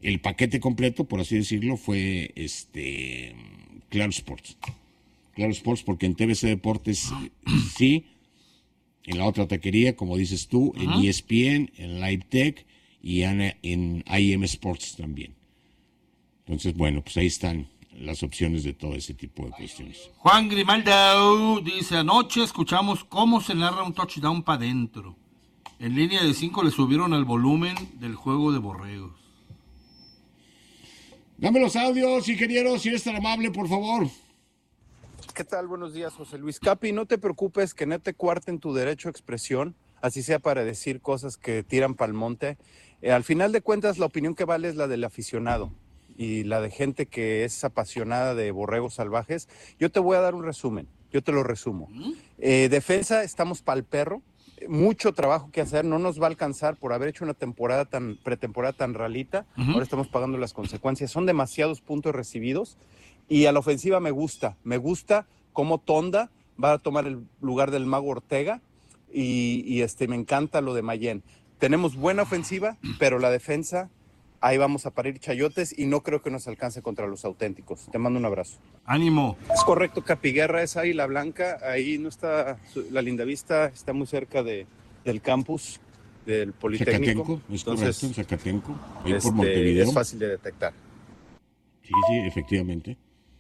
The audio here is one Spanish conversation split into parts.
el paquete completo, por así decirlo, fue Claro Sports. Claro Sports, porque en TVC Deportes sí, en la otra taquería, como dices tú, en ESPN, en Live Tech y en IM Sports también. Entonces, bueno, pues ahí están las opciones de todo ese tipo de cuestiones. Juan Grimaldo dice, anoche escuchamos cómo se narra un touchdown para adentro. En línea de 5 le subieron al volumen del juego de borregos. Dame los audios, ingeniero, si eres tan amable, por favor. ¿Qué tal? Buenos días, José Luis. Capi, no te preocupes que no te cuarten tu derecho a expresión, así sea para decir cosas que tiran pa'l monte. Al final de cuentas, la opinión que vale es la del aficionado y la de gente que es apasionada de borregos salvajes. Yo te voy a dar un resumen, yo te lo resumo. Defensa, estamos pa'l perro. Mucho trabajo que hacer, no nos va a alcanzar por haber hecho una pretemporada tan ralita. Ahora estamos pagando las consecuencias. Son demasiados puntos recibidos. Y a la ofensiva me gusta cómo Tonda va a tomar el lugar del Mago Ortega y me encanta lo de Mayen. Tenemos buena ofensiva, pero la defensa, ahí vamos a parir chayotes y no creo que nos alcance contra los auténticos. Te mando un abrazo. ¡Ánimo! Es correcto, Capiguerra es Águila Blanca, ahí no está, la Lindavista está muy cerca del campus del Politécnico. Zacatenco, es entonces, correcto, en Zacatenco, ahí por Montevideo. Es fácil de detectar. Sí, efectivamente.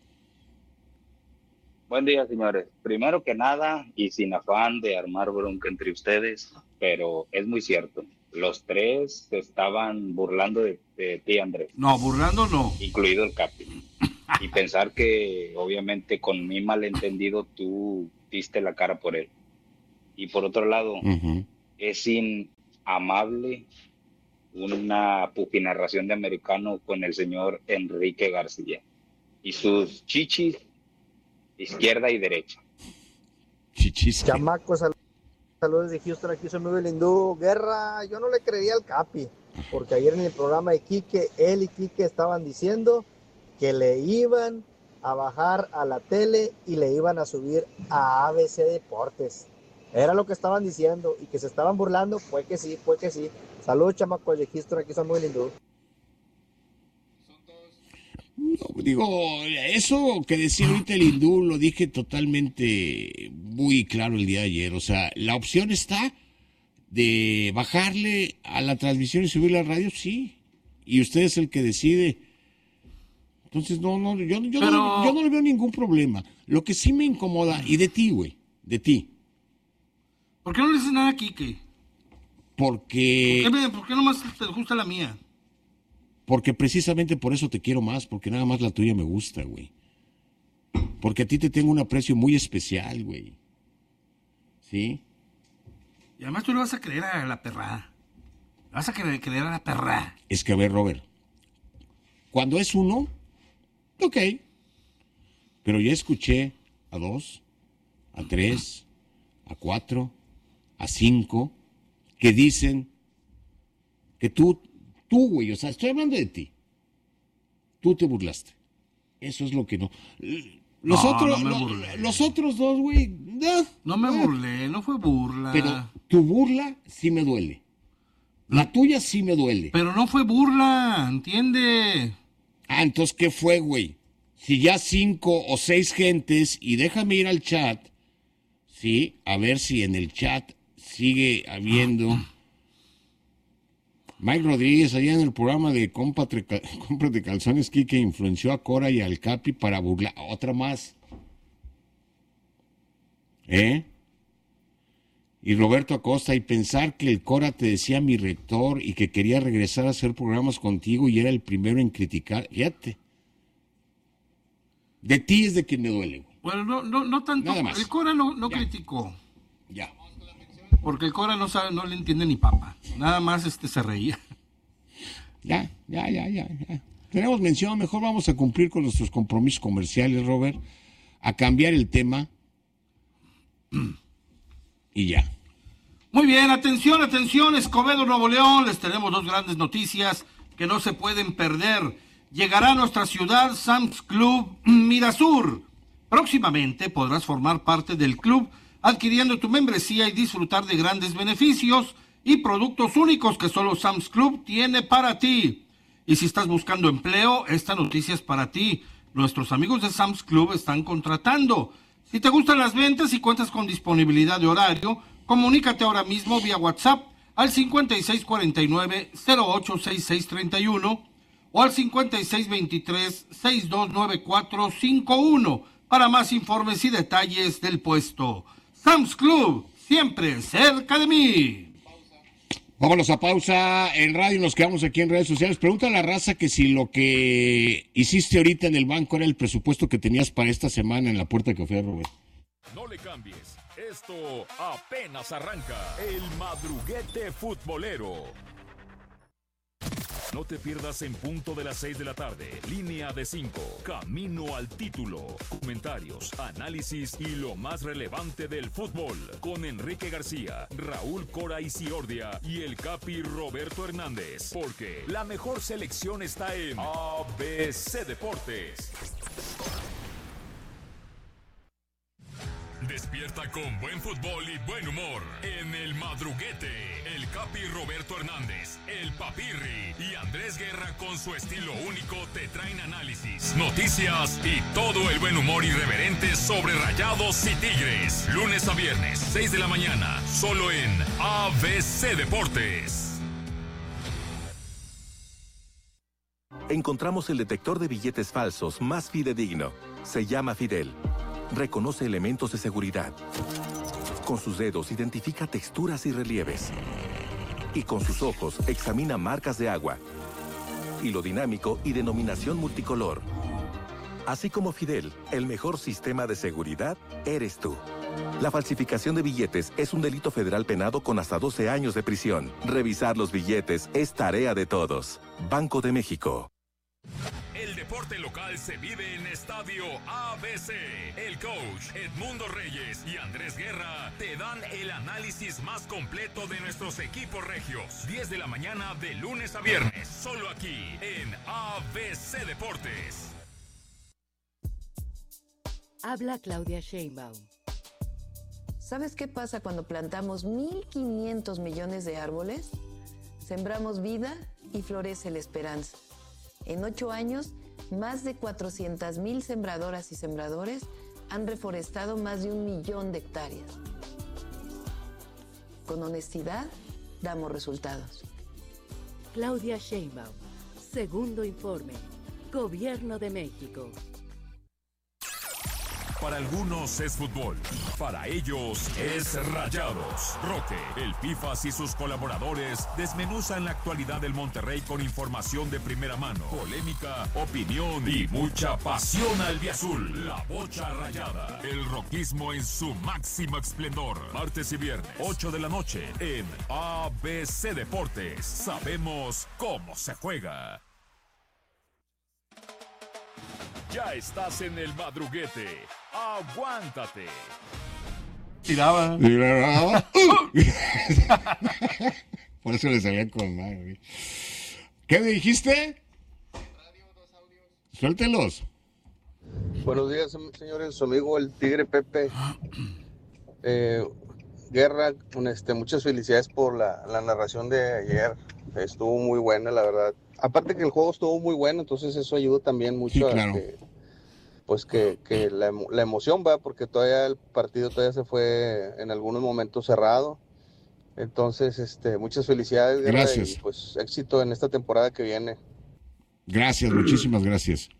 Buen día, señores. Primero que nada, y sin afán de armar bronca entre ustedes, pero es muy cierto. Los tres se estaban burlando de ti, Andrés. No, burlando no. Incluido el Capi. Y pensar que, obviamente, con mi malentendido, tú diste la cara por él. Y por otro lado, es inamable una pupinarración de americano con el señor Enrique García. Y sus chichis izquierda y derecha. Chichis. Chamacos, saludos de Houston, aquí soy muy Lindú. Guerra, yo no le creía al Capi, porque ayer en el programa de Quique, él y Quique estaban diciendo que le iban a bajar a la tele y le iban a subir a ABC Deportes. Era lo que estaban diciendo, y que se estaban burlando, fue que sí. Saludos, chamacos de Houston, aquí soy muy Lindú. No, digo, eso que decía ahorita el hindú lo dije totalmente muy claro el día de ayer. O sea, la opción está de bajarle a la transmisión y subirle a la radio, sí. Y usted es el que decide. Entonces, yo no le veo ningún problema. Lo que sí me incomoda, y de ti, güey, de ti. ¿Por qué no le dices nada a Quique? Porque... ¿Por qué nomás te gusta la mía? Porque precisamente por eso te quiero más, porque nada más la tuya me gusta, güey. Porque a ti te tengo un aprecio muy especial, güey. ¿Sí? Y además tú le vas a creer a la perrada. Le vas a creer a la perrada. Es que, a ver, Robert, cuando es uno, ok. Pero ya escuché a 2, a 3, a 4, a 5, que dicen que tú, güey, o sea, estoy hablando de ti. Tú te burlaste. Eso es lo que no. Los otros dos, güey. No me burlé, no fue burla. Pero tu burla sí me duele. La tuya sí me duele. Pero no fue burla, ¿entiende? Ah, entonces, ¿qué fue, güey? Si ya 5 o 6 gentes, y déjame ir al chat, sí, a ver si en el chat sigue habiendo... Mike Rodríguez, allá en el programa de Cómprate Calzones, Quique influenció a Cora y al Capi para burlar. Otra más. Y Roberto Acosta, y pensar que el Cora te decía mi rector y que quería regresar a hacer programas contigo y era el primero en criticar. Fíjate. De ti es de quien me duele. Bueno, no tanto. Nada más. El Cora no criticó. Ya. Porque el Cora no sabe, no le entiende ni papa. Nada más se reía. Ya. Tenemos mención, mejor vamos a cumplir con nuestros compromisos comerciales, Robert, a cambiar el tema y ya. Muy bien, atención, Escobedo, Nuevo León, les tenemos 2 grandes noticias que no se pueden perder. Llegará a nuestra ciudad Sam's Club Mirasur. Próximamente podrás formar parte del club adquiriendo tu membresía y disfrutar de grandes beneficios y productos únicos que solo Sam's Club tiene para ti. Y si estás buscando empleo, esta noticia es para ti. Nuestros amigos de Sam's Club están contratando. Si te gustan las ventas y cuentas con disponibilidad de horario, comunícate ahora mismo vía WhatsApp al 5649-086631 o al 5623-629451 para más informes y detalles del puesto. Sam's Club, siempre cerca de mí. Vámonos a pausa en radio y nos quedamos aquí en redes sociales. Pregunta a la raza que si lo que hiciste ahorita en el banco era el presupuesto que tenías para esta semana en la Puerta de Café, Robert. No le cambies, esto apenas arranca. El madruguete futbolero. No te pierdas en punto de las 6 de la tarde. Línea de 5. Camino al título. Comentarios, análisis y lo más relevante del fútbol. Con Enrique García, Raúl Cora Isiordia y el Capi Roberto Hernández. Porque la mejor selección está en ABC Deportes. Despierta con buen fútbol y buen humor en el madruguete. El Capi Roberto Hernández, el Papirri y Andrés Guerra con su estilo único te traen análisis, noticias y todo el buen humor irreverente sobre Rayados y Tigres. Lunes a viernes, 6 de la mañana, solo en ABC Deportes. Encontramos el detector de billetes falsos más fidedigno. Se llama Fidel. Reconoce elementos de seguridad. Con sus dedos identifica texturas y relieves. Y con sus ojos examina marcas de agua, hilo dinámico y denominación multicolor. Así como Fidel, el mejor sistema de seguridad eres tú. La falsificación de billetes es un delito federal penado con hasta 12 años de prisión. Revisar los billetes es tarea de todos. Banco de México. El deporte local se vive en Estadio ABC. El coach Edmundo Reyes y Andrés Guerra te dan el análisis más completo de nuestros equipos regios. 10 de la mañana de lunes a viernes, solo aquí en ABC Deportes. Habla Claudia Sheinbaum. ¿Sabes qué pasa cuando plantamos 1.500 millones de árboles? Sembramos vida y florece la esperanza. En 8 años, más de 400,000 sembradoras y sembradores han reforestado más de 1 millón de hectáreas. Con honestidad, damos resultados. Claudia Sheinbaum, segundo informe, Gobierno de México. Para algunos es fútbol, para ellos es Rayados. Roque, el Pifas y sus colaboradores desmenuzan la actualidad del Monterrey con información de primera mano, polémica, opinión y mucha pasión albiazul. La bocha rayada, el roquismo en su máximo esplendor. Martes y viernes, 8 de la noche, en ABC Deportes. Sabemos cómo se juega. Ya estás en el madruguete. ¡Aguántate! Tiraba. Por eso le salía con madre. ¿Qué me dijiste? Suéltelos. Buenos días, señores. Su amigo el Tigre Pepe. Guerra, muchas felicidades por la narración de ayer. Estuvo muy buena, la verdad. Aparte que el juego estuvo muy bueno, entonces eso ayuda también mucho sí, claro. que la emoción va, porque todavía el partido todavía se fue en algunos momentos cerrado. Entonces, muchas felicidades, Guerra, gracias. Y pues éxito en esta temporada que viene. Gracias, muchísimas gracias.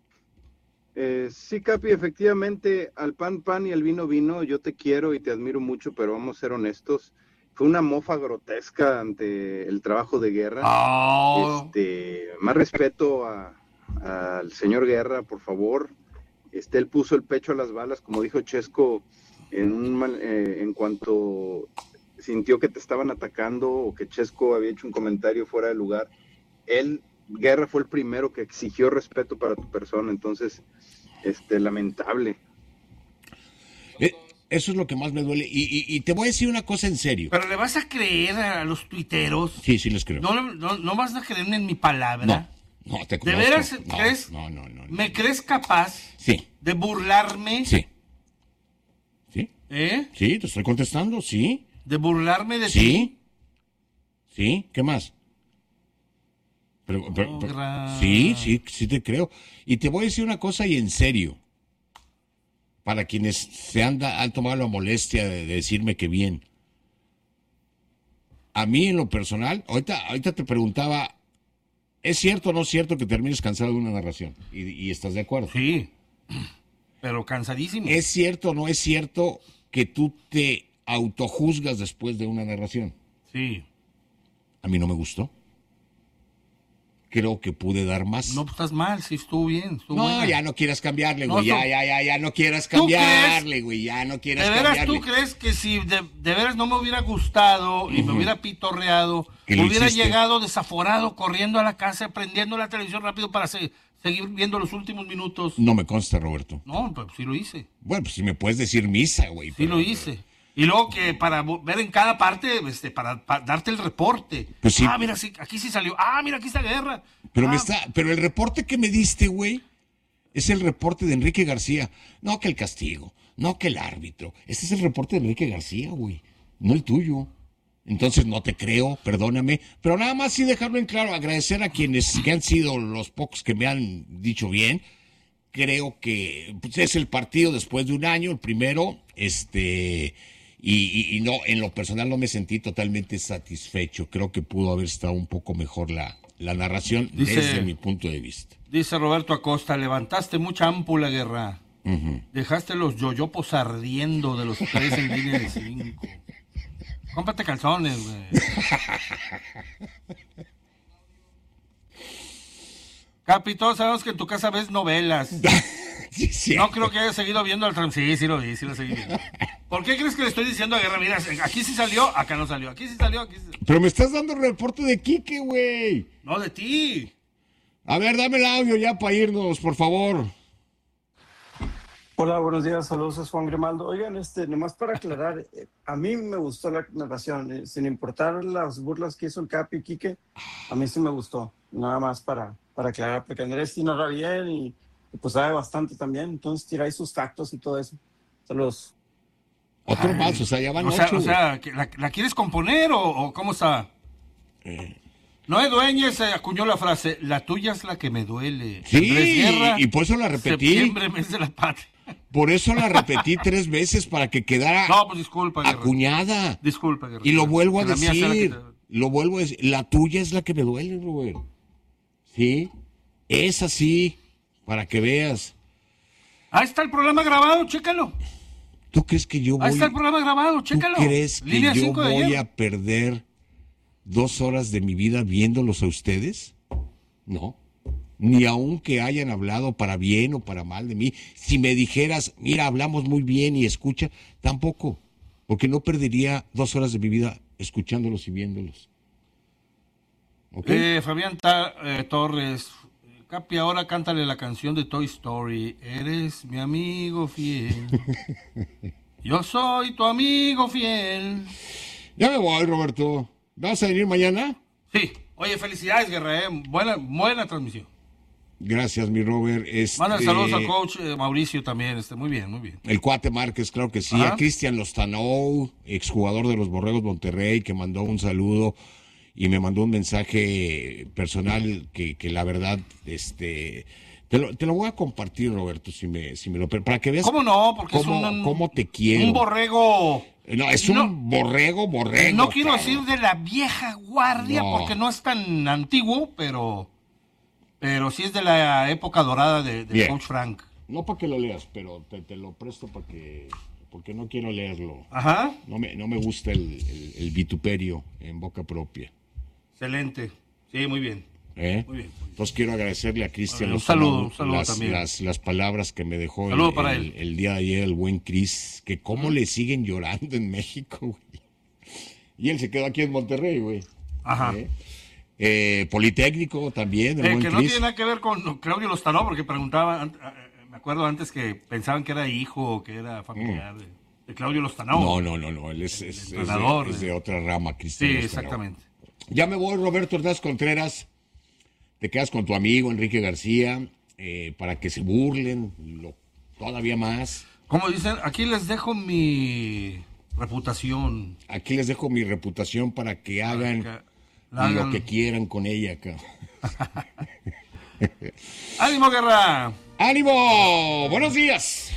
Sí, Capi, efectivamente, al pan pan y al vino vino, yo te quiero y te admiro mucho, pero vamos a ser honestos, fue una mofa grotesca ante el trabajo de Guerra. Más respeto al señor Guerra, por favor. Él puso el pecho a las balas, como dijo Chesco, en cuanto sintió que te estaban atacando o que Chesco había hecho un comentario fuera de lugar. Guerra fue el primero que exigió respeto para tu persona, entonces, lamentable. Eso es lo que más me duele. Y te voy a decir una cosa en serio. ¿Pero le vas a creer a los tuiteros? Sí, sí les creo. ¿No vas a creer en mi palabra? No, te ¿De conozco. veras crees? No. ¿Me crees capaz de burlarme? Sí. ¿Sí? ¿Eh? Sí, te estoy contestando, sí. ¿De burlarme de ti? Sí. ¿Sí? ¿Qué más? Sí te creo. Y te voy a decir una cosa y en serio. Para quienes han tomado la molestia de decirme que bien. A mí en lo personal, ahorita te preguntaba, ¿es cierto o no es cierto que termines cansado de una narración? Y estás de acuerdo. Sí, pero cansadísimo. ¿Es cierto o no es cierto que tú te autojuzgas después de una narración? Sí. A mí no me gustó. Creo que pude dar más. No, pues estás mal, sí, estuvo bien. No, ya no quieras cambiarle, güey. Ya no quieras cambiarle, güey. Ya no quieras cambiarle. ¿De veras tú crees que si de veras no me hubiera gustado y me hubiera pitorreado, hubiera llegado desaforado, corriendo a la casa, prendiendo la televisión rápido para seguir viendo los últimos minutos? No me consta, Roberto. No, pues sí lo hice. Bueno, pues si me puedes decir misa, güey. Sí lo hice. Y luego que para ver en cada parte, para darte el reporte. Pues sí. Mira, sí, aquí sí salió. Mira, aquí está Guerra. Pero el reporte que me diste, güey, es el reporte de Enrique García. No que el castigo, no que el árbitro. Este es el reporte de Enrique García, güey, no el tuyo. Entonces no te creo, perdóname. Pero nada más sí dejarlo en claro, agradecer a quienes que han sido los pocos que me han dicho bien. Creo que pues, es el partido después de un año, el primero, y no, en lo personal no me sentí totalmente satisfecho. Creo que pudo haber estado un poco mejor la narración desde mi punto de vista. Dice Roberto Acosta, levantaste mucha ámpula, Guerra. Dejaste los yoyopos ardiendo de los 3 en línea de 5. Cómprate calzones, güey. Capi, todos sabemos que en tu casa ves novelas. Sí, no creo que haya seguido viendo al Trump. Sí lo seguí viendo. ¿Por qué crees que le estoy diciendo a Guerra? Mira, aquí sí salió, acá no salió. Aquí sí salió, aquí sí salió. Pero me estás dando el reporte de Quique, güey. No, de ti. A ver, dame el audio ya para irnos, por favor. Hola, buenos días, saludos, es Juan Grimaldo. Oigan, nomás para aclarar, a mí me gustó la narración, sin importar las burlas que hizo el Capi y Quique, a mí sí me gustó, nada más para aclarar, porque Andrés sí narra bien y pues sabe bastante también, entonces tiráis sus tactos y todo eso. Saludos. Otro más, o sea, ya van 8. O sea, ¿la quieres componer o cómo está? Noé Dueñez acuñó la frase, la tuya es la que me duele. Sí, Guerra, y por eso la repetí. Septiembre, mes de la patria. Por eso la repetí 3 veces para que quedara disculpa, acuñada. Disculpa, Guerra. Y lo vuelvo a decir. La tuya es la que me duele, Robert. ¿Sí? Es así, para que veas. Ahí está el programa grabado, chécalo. ¿Tú crees que yo voy... Ahí está el programa grabado, chécalo. ¿Tú crees que yo voy a perder 2 horas de mi vida viéndolos a ustedes? No. Ni aun que hayan hablado para bien o para mal de mí. Si me dijeras, mira, hablamos muy bien y escucha, tampoco. Porque no perdería 2 horas de mi vida escuchándolos y viéndolos. ¿Okay? Fabián Torres, Capi, ahora cántale la canción de Toy Story. Eres mi amigo fiel. Yo soy tu amigo fiel. Ya me voy, Roberto. ¿Vas a venir mañana? Sí. Oye, felicidades, Guerra. Buena transmisión. Gracias, mi Robert. Manda saludos al coach Mauricio también. Muy bien, muy bien. El Cuate Márquez, claro que sí. Ajá. A Cristian Lostanou, exjugador de los Borregos Monterrey, que mandó un saludo y me mandó un mensaje personal que la verdad, te lo voy a compartir, Roberto, si me lo para que veas. ¿Cómo no? Porque cómo te quiero. Un borrego. No, es un borrego. No quiero decir de la vieja guardia, porque no es tan antiguo, pero sí es de la época dorada de Coach Frank. No para que lo leas, pero te lo presto porque no quiero leerlo. Ajá. No me gusta el vituperio en boca propia. Excelente. Sí, muy bien. Muy bien. Entonces quiero agradecerle a Cristian un saludo también. Las palabras que me dejó el día de ayer el buen Cris, que cómo le siguen llorando en México, güey. Y él se quedó aquí en Monterrey, güey. Ajá. Politécnico también, el buen que Cris. No tiene nada que ver con Claudio Lostanó, porque preguntaban, me acuerdo antes que pensaban que era hijo o que era familiar de Claudio Lostanó. No, él es de otra rama, Cristian. Sí, Lostanó. exactamente. Ya me voy, Roberto Ordaz Contreras. Te quedas con tu amigo Enrique García para que se burlen todavía más. Como dicen, aquí les dejo mi reputación. Aquí les dejo mi reputación para que hagan Y lo que quieran con ella, cabrón. ¡Ánimo, Guerra! ¡Ánimo! ¡Buenos días!